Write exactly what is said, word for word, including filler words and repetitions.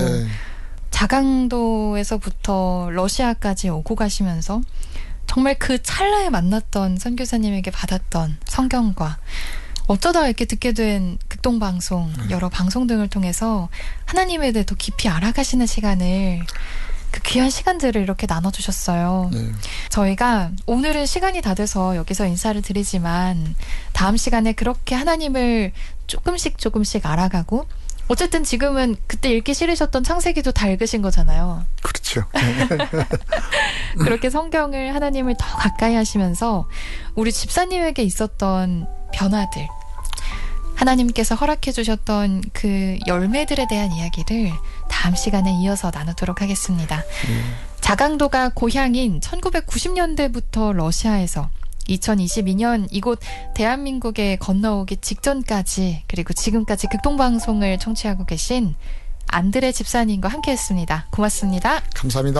네. 자강도에서부터 러시아까지 오고 가시면서 정말 그 찰나에 만났던 선교사님에게 받았던 성경과 어쩌다 이렇게 듣게 된 극동방송, 여러 방송 등을 통해서 하나님에 대해 더 깊이 알아가시는 시간을, 그 귀한 시간들을 이렇게 나눠주셨어요. 네. 저희가 오늘은 시간이 다 돼서 여기서 인사를 드리지만 다음 시간에 그렇게 하나님을 조금씩 조금씩 알아가고, 어쨌든 지금은 그때 읽기 싫으셨던 창세기도 다 읽으신 거잖아요. 그렇죠. 그렇게 성경을, 하나님을 더 가까이 하시면서 우리 집사님에게 있었던 변화들, 하나님께서 허락해 주셨던 그 열매들에 대한 이야기를 다음 시간에 이어서 나누도록 하겠습니다. 음. 자강도가 고향인 천구백구십 년대부터 러시아에서 이천이십이 년 이곳 대한민국에 건너오기 직전까지, 그리고 지금까지 극동방송을 청취하고 계신 안드레 집사님과 함께했습니다. 고맙습니다. 감사합니다.